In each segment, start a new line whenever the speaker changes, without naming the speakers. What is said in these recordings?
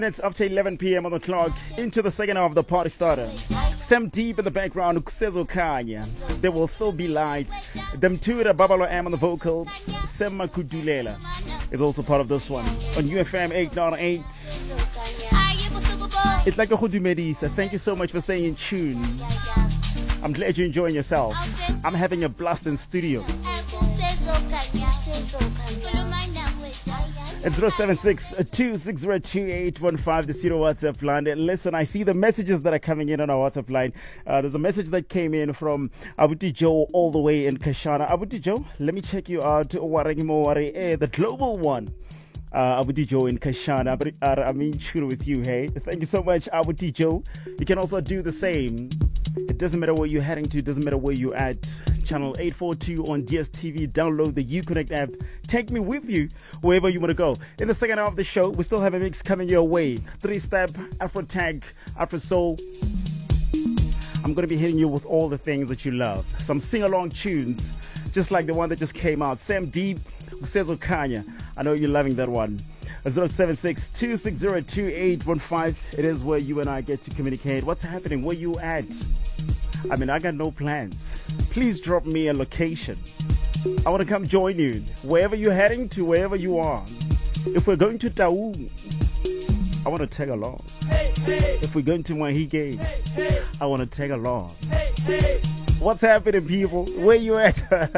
It's up to 11 p.m. on the clock, into the second hour of the party starter. Sam Deep in the background, Kusezo Kanya. There will still be light. Them two, the Babalo Am on the vocals. Sam Makudulela is also part of this one. On UFM 898. It's like a Khudumedisa. Thank you so much for staying in tune. I'm glad you're enjoying yourself. I'm having a blast in studio. It's 076-260-2815, the Zero WhatsApp line. Listen, I see the messages that are coming in on our WhatsApp line. There's a message that came in from Abuti Joe all the way in Kashana. Abuti Joe, let me check you out. The global one. Abuti Joe in Kashana. I'm in tune with you, hey. Thank you so much, Abuti Joe. You can also do the same. It doesn't matter where you're heading to, it doesn't matter where you're at. Channel 842 on DSTV. Download the Uconnect app. Take me with you wherever you want to go. In the second hour of the show, we still have a mix coming your way. 3-step, Afro tag, Afro soul. I'm going to be hitting you with all the things that you love. Some sing-along tunes, just like the one that just came out. Sam Deep, Kusezo Kanya. I know you're loving that one. 076-260-2815. It is where you and I get to communicate. What's happening? Where you at? I mean, I got no plans. Please drop me a location. I want to come join you. Wherever you're heading to, wherever you are. If we're going to Tau, I want to tag along. If we're going to Mahige, I want to tag along. What's happening, people? Where you at?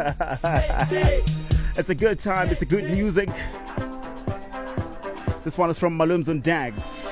It's a good time. It's a good music. This one is from Malums and Dags.